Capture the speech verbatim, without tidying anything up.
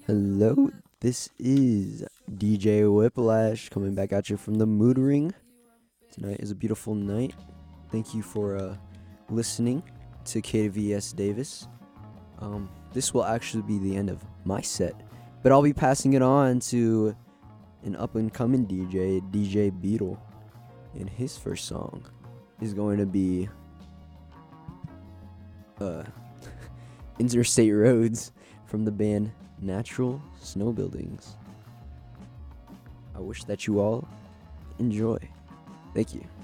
Hello, this is D J Whiplash coming back at you from the Mood Ring. Tonight is a beautiful night. Thank you for uh, listening to K V S Davis. Um, this will actually be the end of my set, but I'll be passing it on to an up and coming D J, D J Beetle, and his first song is going to be uh, Interstate Roads from the band Natural Snow Buildings. I wish that you all enjoy. Thank you.